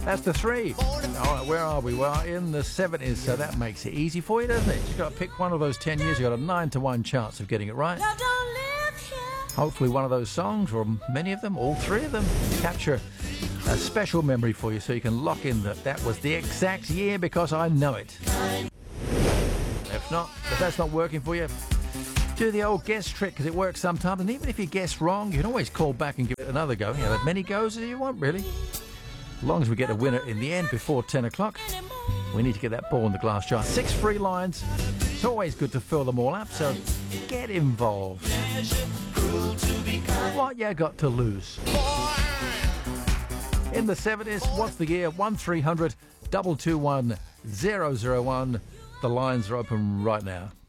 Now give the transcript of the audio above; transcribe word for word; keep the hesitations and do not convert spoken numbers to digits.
That's the three. All right, where are we? Well, in the seventies, so that makes it easy for you, doesn't it? You've got to pick one of those ten years. You've got a nine to one chance of getting it right. Hopefully one of those songs, or many of them, all three of them, capture a special memory for you so you can lock in that that was the exact year because I know it. If not, if that's not working for you, do the old guess trick because it works sometimes. And even if you guess wrong, you can always call back and give it another go. You have as many goes as you want, really. As long as we get a winner in the end before ten o'clock, we need to get that ball in the glass jar. Six free lines. It's always good to fill them all up, so get involved. What you got to lose? In the seventies, what's the year? one three hundred two two one zero zero one. The lines are open right now.